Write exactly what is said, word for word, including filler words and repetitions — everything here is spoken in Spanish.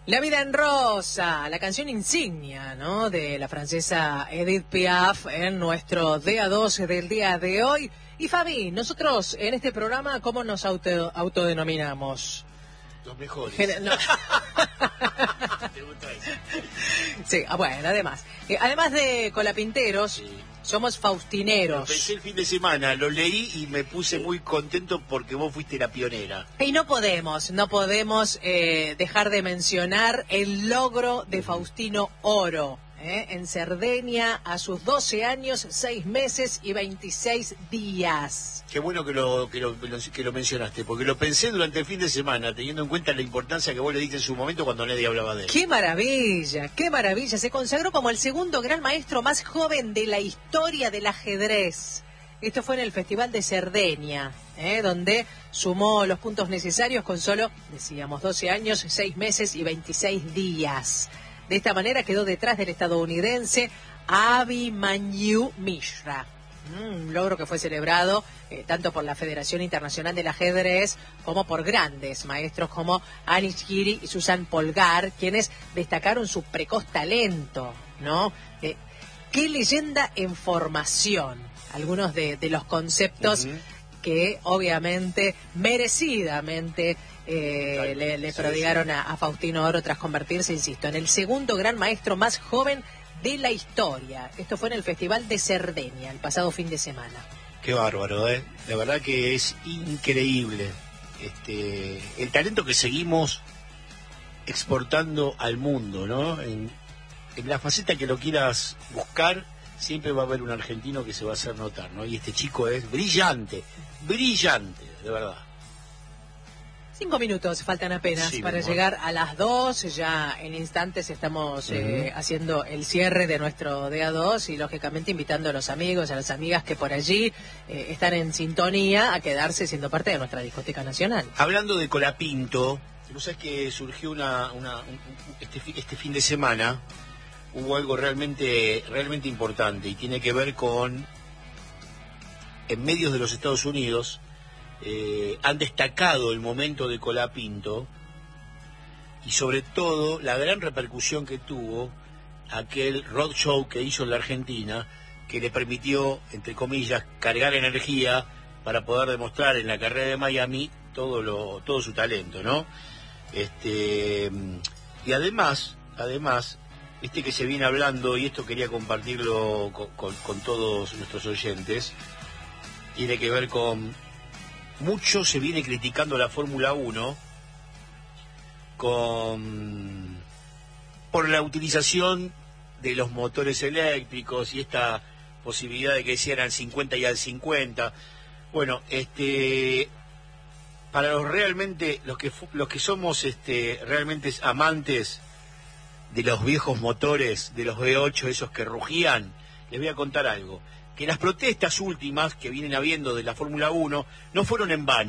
La vida en rosa, la canción insignia, ¿no?, de la francesa Edith Piaf en nuestro D A doce del día de hoy. Y Fabi, nosotros en este programa, ¿cómo nos auto, autodenominamos? Los mejores. Gen no. ¿Te gusta eso? Sí, bueno, además. Eh, además de colapinteros, sí, somos faustineros. Lo pensé el fin de semana, lo leí y me puse muy contento porque vos fuiste la pionera. Y no podemos, no podemos eh, dejar de mencionar el logro de Faustino Oro, ¿eh? en Cerdeña a sus doce años, seis meses y veintiséis días. Qué bueno que lo, que lo, que lo mencionaste, porque lo pensé durante el fin de semana, teniendo en cuenta la importancia que vos le diste en su momento cuando nadie hablaba de él. ¡Qué maravilla! ¡Qué maravilla! Se consagró como el segundo gran maestro más joven de la historia del ajedrez. Esto fue en el Festival de Cerdeña, ¿eh? donde sumó los puntos necesarios con solo, decíamos, doce años, seis meses y veintiséis días. De esta manera quedó detrás del estadounidense Abhimanyu Mishra. Un logro que fue celebrado eh, tanto por la Federación Internacional del Ajedrez como por grandes maestros como Anish Giri y Susan Polgar, quienes destacaron su precoz talento, ¿no? Eh, ¡Qué leyenda en formación! Algunos de, de los conceptos uh-huh. que obviamente, merecidamente, eh, le, le prodigaron sí, sí. A, a Faustino Oro tras convertirse, insisto, en el segundo gran maestro más joven de la historia. Esto fue en el Festival de Cerdeña, el pasado fin de semana. Qué bárbaro, ¿eh? La verdad que es increíble este el talento que seguimos exportando al mundo, ¿no? En, en la faceta que lo quieras buscar, siempre va a haber un argentino que se va a hacer notar, ¿no? Y este chico es brillante, brillante, de verdad. Cinco minutos faltan apenas sí, para llegar a las dos. Ya en instantes estamos uh-huh. eh, haciendo el cierre de nuestro D A dos y lógicamente invitando a los amigos, a las amigas que por allí eh, están en sintonía a quedarse siendo parte de nuestra discoteca nacional. Hablando de Colapinto, ¿no sabes que surgió una, una un, este, este fin de semana? Hubo algo realmente, realmente importante y tiene que ver con, en medios de los Estados Unidos, eh, han destacado el momento de Colapinto y sobre todo la gran repercusión que tuvo aquel roadshow que hizo en la Argentina, que le permitió, entre comillas, cargar energía para poder demostrar en la carrera de Miami todo lo, todo su talento, ¿no? Este, y además, además, este que se viene hablando, y esto quería compartirlo con, con, con todos nuestros oyentes, tiene que ver con, mucho se viene criticando la Fórmula uno con por la utilización de los motores eléctricos y esta posibilidad de que hicieran cincuenta y al cincuenta. Bueno, este para los realmente los que los que somos este realmente amantes de los viejos motores, de los V ocho, esos que rugían, les voy a contar algo, que las protestas últimas que vienen habiendo de la Fórmula uno no fueron en vano.